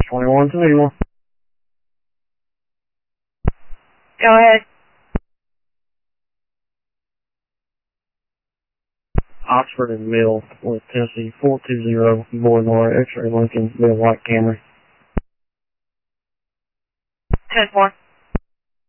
21 to Needmore. Go ahead. Oxford and Mill with Tennessee 420 Boulevard, X-ray Lincoln, Mill White Camry. 10-4.